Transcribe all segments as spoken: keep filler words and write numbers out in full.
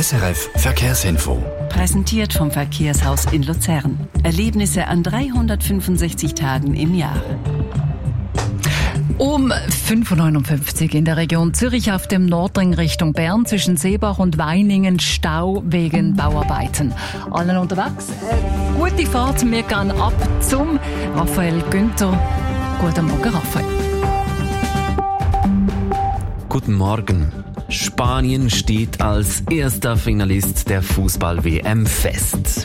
S R F Verkehrsinfo. Präsentiert vom Verkehrshaus in Luzern. Erlebnisse an dreihundertfünfundsechzig Tagen im Jahr. Um fünf Uhr neunundfünfzig in der Region Zürich auf dem Nordring Richtung Bern zwischen Seebach und Weiningen Stau wegen Bauarbeiten. Allen unterwegs, äh, gute Fahrt, wir gehen ab zum Raphael Günther. Guten Morgen, Raphael. Guten Morgen. Spanien steht als erster Finalist der Fußball-W M fest.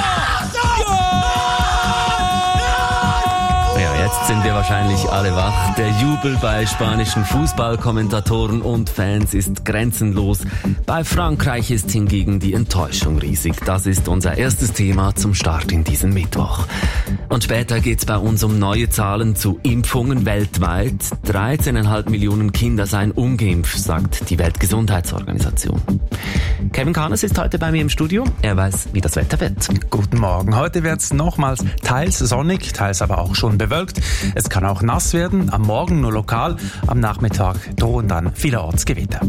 Ja, jetzt sind wir wahrscheinlich alle wach. Der Jubel bei spanischen Fußballkommentatoren und Fans ist grenzenlos. Bei Frankreich ist hingegen die Enttäuschung riesig. Das ist unser erstes Thema zum Start in diesen Mittwoch. Und später geht's bei uns um neue Zahlen zu Impfungen weltweit. dreizehn Komma fünf Millionen Kinder seien ungeimpft, sagt die Weltgesundheitsorganisation. Kevin Kahnes ist heute bei mir im Studio. Er weiß, wie das Wetter wird. Guten Morgen. Heute wird's nochmals teils sonnig, teils aber auch schon bewölkt. Es kann auch nass werden. Am Morgen nur lokal. Am Nachmittag drohen dann vielerorts Gewitter.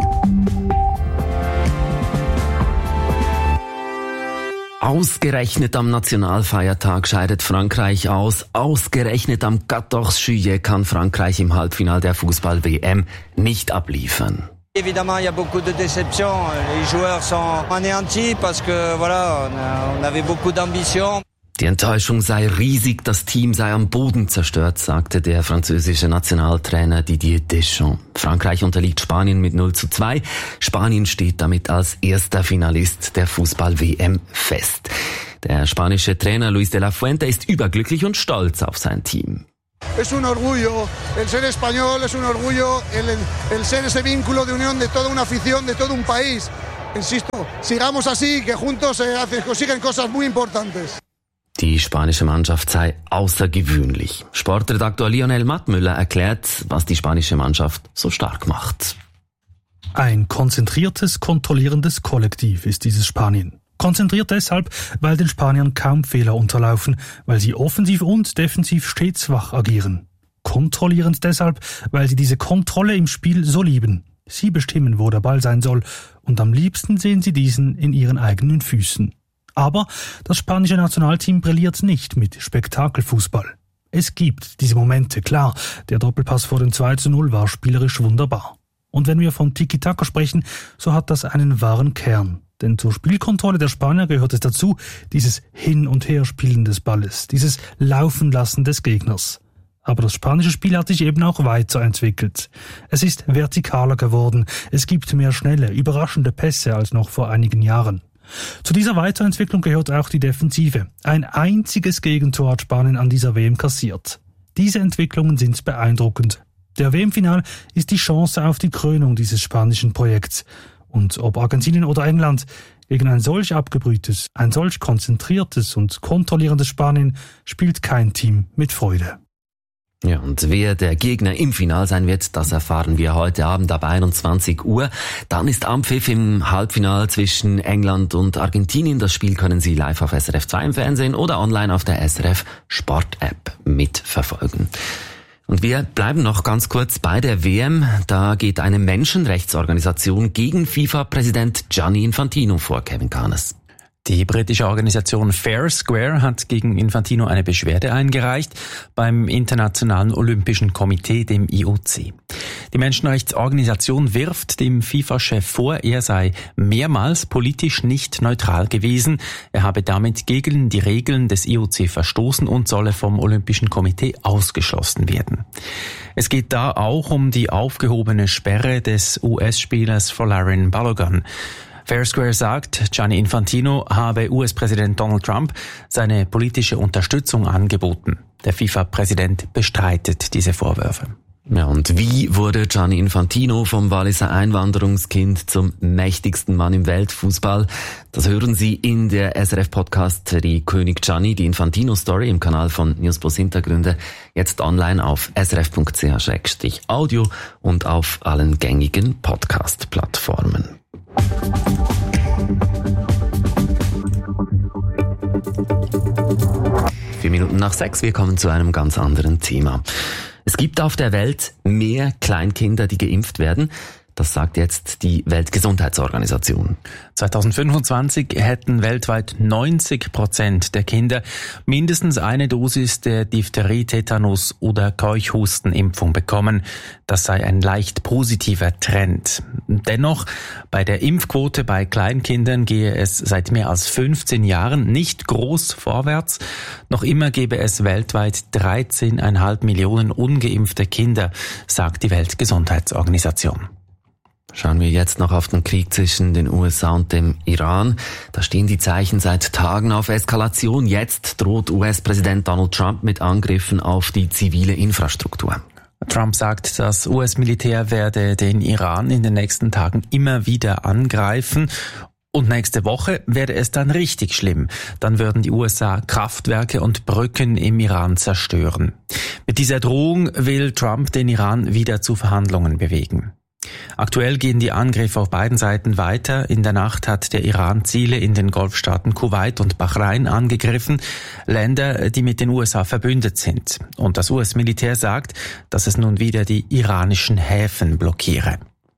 Ausgerechnet am Nationalfeiertag scheidet Frankreich aus. Ausgerechnet am quatorze Juillet kann Frankreich im Halbfinale der Fußball-W M nicht abliefern. Évidemment, il y a beaucoup de déceptions. Les joueurs sont anéantis parce que voilà, on avait beaucoup d'ambition. Die Enttäuschung sei riesig, das Team sei am Boden zerstört, sagte der französische Nationaltrainer Didier Deschamps. Frankreich unterliegt Spanien mit null zu zwei. Spanien steht damit als erster Finalist der Fußball-W M fest. Der spanische Trainer Luis de la Fuente ist überglücklich und stolz auf sein Team. Es un orgullo el ser español, es un orgullo el, el ser ese vínculo de unión de toda una afición, de todo un país. Insisto, sigamos así, que juntos se consiguen cosas muy importantes. Die spanische Mannschaft sei außergewöhnlich. Sportredaktor Lionel Mattmüller erklärt, was die spanische Mannschaft so stark macht. Ein konzentriertes, kontrollierendes Kollektiv ist dieses Spanien. Konzentriert deshalb, weil den Spaniern kaum Fehler unterlaufen, weil sie offensiv und defensiv stets wach agieren. Kontrollierend deshalb, weil sie diese Kontrolle im Spiel so lieben. Sie bestimmen, wo der Ball sein soll, und am liebsten sehen sie diesen in ihren eigenen Füßen. Aber das spanische Nationalteam brilliert nicht mit Spektakelfußball. Es gibt diese Momente, klar, der Doppelpass vor dem zwei zu null war spielerisch wunderbar. Und wenn wir von Tiki-Taka sprechen, so hat das einen wahren Kern. Denn zur Spielkontrolle der Spanier gehört es dazu, dieses Hin- und Herspielen des Balles, dieses Laufenlassen des Gegners. Aber das spanische Spiel hat sich eben auch weiterentwickelt. Es ist vertikaler geworden, es gibt mehr schnelle, überraschende Pässe als noch vor einigen Jahren. Zu dieser Weiterentwicklung gehört auch die Defensive. Ein einziges Gegentor hat Spanien an dieser W M kassiert. Diese Entwicklungen sind beeindruckend. Der W M-Final ist die Chance auf die Krönung dieses spanischen Projekts. Und ob Argentinien oder England, gegen ein solch abgebrühtes, ein solch konzentriertes und kontrollierendes Spanien spielt kein Team mit Freude. Ja, und wer der Gegner im Finale sein wird, das erfahren wir heute Abend ab einundzwanzig Uhr. Dann ist Anpfiff im Halbfinale zwischen England und Argentinien. Das Spiel können Sie live auf S R F zwei im Fernsehen oder online auf der S R F Sport App mitverfolgen. Und wir bleiben noch ganz kurz bei der W M. Da geht eine Menschenrechtsorganisation gegen FIFA-Präsident Gianni Infantino vor, Kevin Kahnes. Die britische Organisation Fair Square hat gegen Infantino eine Beschwerde eingereicht beim Internationalen Olympischen Komitee, dem I O C. Die Menschenrechtsorganisation wirft dem FIFA-Chef vor, er sei mehrmals politisch nicht neutral gewesen. Er habe damit gegen die Regeln des I O C verstoßen und solle vom Olympischen Komitee ausgeschlossen werden. Es geht da auch um die aufgehobene Sperre des U S-Spielers Folarin Balogun. Fair Square sagt, Gianni Infantino habe U S-Präsident Donald Trump seine politische Unterstützung angeboten. Der FIFA-Präsident bestreitet diese Vorwürfe. Ja, und wie wurde Gianni Infantino vom Walliser Einwanderungskind zum mächtigsten Mann im Weltfußball? Das hören Sie in der S R F-Podcast-Serie König Gianni, die Infantino-Story im Kanal von Newsbus Hintergründe, jetzt online auf s r f punkt c h slash audio und auf allen gängigen Podcast-Plattformen. Vier Minuten nach sechs, wir kommen zu einem ganz anderen Thema. Es gibt auf der Welt mehr Kleinkinder, die geimpft werden. Das sagt jetzt die Weltgesundheitsorganisation. zweitausendfünfundzwanzig hätten weltweit neunzig Prozent der Kinder mindestens eine Dosis der Diphtherie, Tetanus oder Keuchhustenimpfung bekommen. Das sei ein leicht positiver Trend. Dennoch, bei der Impfquote bei Kleinkindern gehe es seit mehr als fünfzehn Jahren nicht groß vorwärts. Noch immer gebe es weltweit dreizehn Komma fünf Millionen ungeimpfte Kinder, sagt die Weltgesundheitsorganisation. Schauen wir jetzt noch auf den Krieg zwischen den U S A und dem Iran. Da stehen die Zeichen seit Tagen auf Eskalation. Jetzt droht U S-Präsident Donald Trump mit Angriffen auf die zivile Infrastruktur. Trump sagt, das U S-Militär werde den Iran in den nächsten Tagen immer wieder angreifen. Und nächste Woche werde es dann richtig schlimm. Dann würden die U S A Kraftwerke und Brücken im Iran zerstören. Mit dieser Drohung will Trump den Iran wieder zu Verhandlungen bewegen. Aktuell gehen die Angriffe auf beiden Seiten weiter. In der Nacht hat der Iran Ziele in den Golfstaaten Kuwait und Bahrain angegriffen, Länder, die mit den U S A verbündet sind. Und das U S-Militär sagt, dass es nun wieder die iranischen Häfen blockiere.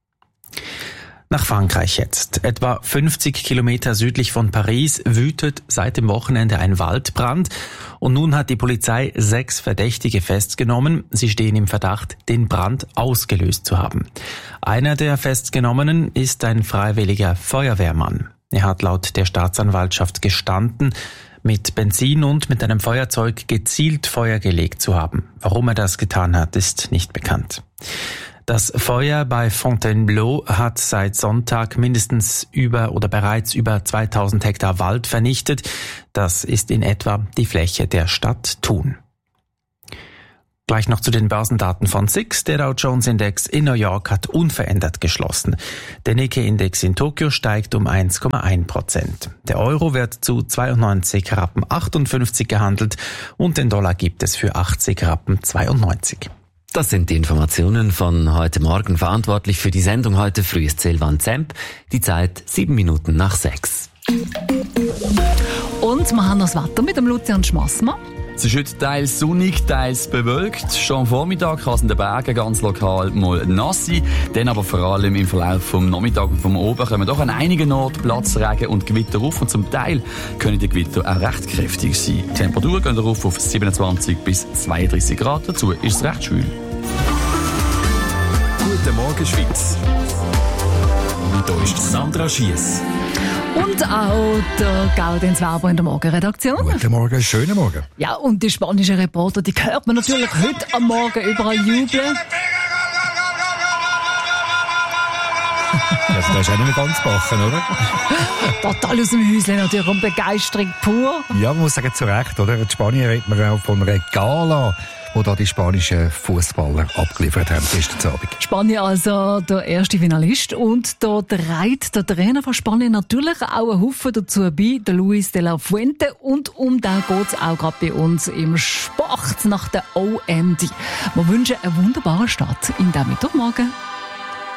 Nach Frankreich jetzt. Etwa fünfzig Kilometer südlich von Paris wütet seit dem Wochenende ein Waldbrand und nun hat die Polizei sechs Verdächtige festgenommen. Sie stehen im Verdacht, den Brand ausgelöst zu haben. Einer der Festgenommenen ist ein freiwilliger Feuerwehrmann. Er hat laut der Staatsanwaltschaft gestanden, mit Benzin und mit einem Feuerzeug gezielt Feuer gelegt zu haben. Warum er das getan hat, ist nicht bekannt. Das Feuer bei Fontainebleau hat seit Sonntag mindestens über oder bereits über zweitausend Hektar Wald vernichtet. Das ist in etwa die Fläche der Stadt Thun. Gleich noch zu den Börsendaten von S I X. Der Dow Jones Index in New York hat unverändert geschlossen. Der Nikkei-Index in Tokio steigt um eins Komma eins Prozent. Der Euro wird zu zweiundneunzig Rappen achtundfünfzig gehandelt und den Dollar gibt es für achtzig Rappen zweiundneunzig. Das sind die Informationen von heute Morgen. Verantwortlich für die Sendung heute früh ist Silvan Zemp. Die Zeit sieben Minuten nach sechs. Und wir haben noch das Wetter mit dem Lucian Schmassmann. Es ist heute teils sonnig, teils bewölkt. Schon am Vormittag kann es in den Bergen ganz lokal mal nass sein. Dann aber vor allem im Verlauf vom Nachmittag und vom Oben kommen doch an einigen Orten Platzregen und Gewitter auf. Und zum Teil können die Gewitter auch recht kräftig sein. Die Temperaturen gehen darauf auf siebenundzwanzig bis zweiunddreißig Grad. Dazu ist es recht schwül. Guten Morgen, Schweiz. Hier ist Sandra Schiess. Und auch der Gaudenz Weber in der Morgenredaktion. Guten Morgen, schönen Morgen. Ja, und die spanischen Reporter, die hört man natürlich heute am Morgen überall jubeln. Also, das ist auch nicht mehr ganz bachen, oder? Total aus dem Häuschen natürlich und Begeisterung pur. Ja, man muss sagen, zu Recht, oder? In Spanien redet man auch von einer Gala, wo da die spanischen Fußballer abgeliefert haben gestern Abend. Spanien also der erste Finalist und da trägt der Trainer von Spanien natürlich auch einen Haufen dazu bei, der Luis de la Fuente, und um den geht es auch gerade bei uns im Sport nach der O M D. Wir wünschen einen wunderbaren Start in den Mittwochmorgen.